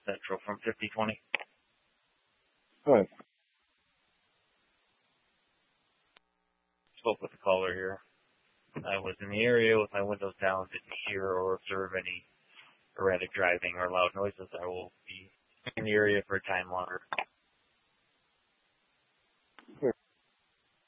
Central from 5020. Good. Spoke with the caller here. I was in the area with my windows down, didn't hear or observe any erratic driving or loud noises. I will be in the area for a time longer.